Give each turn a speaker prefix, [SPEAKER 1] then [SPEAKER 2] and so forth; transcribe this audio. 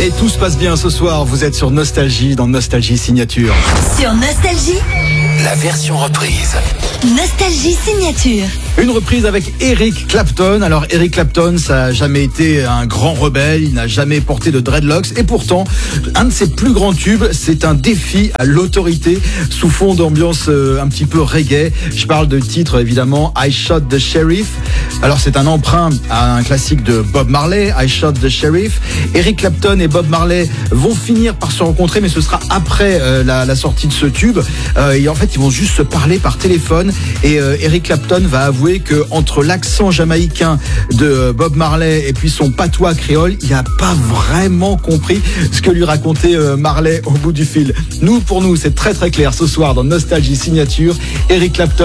[SPEAKER 1] Et tout se passe bien ce soir, vous êtes sur Nostalgie, dans Nostalgie Signature.
[SPEAKER 2] Sur Nostalgie,
[SPEAKER 3] la version reprise.
[SPEAKER 2] Nostalgie Signature.
[SPEAKER 1] Une reprise avec Eric Clapton. Alors Eric Clapton, ça n'a jamais été un grand rebelle, il n'a jamais porté de dreadlocks. Et pourtant, un de ses plus grands tubes, c'est un défi à l'autorité sous fond d'ambiance un petit peu reggae. Je parle de titre évidemment I Shot the Sheriff. Alors c'est un emprunt à un classique de Bob Marley, I Shot the Sheriff. Eric Clapton et Bob Marley vont finir par se rencontrer, mais ce sera après la sortie de ce tube. Et en fait, ils vont juste se parler par téléphone. Et Eric Clapton va avouer que entre l'accent jamaïcain de Bob Marley et puis son patois créole, il n'a pas vraiment compris ce que lui racontait Marley au bout du fil. Pour nous, c'est très très clair ce soir dans Nostalgie Signature. Eric Clapton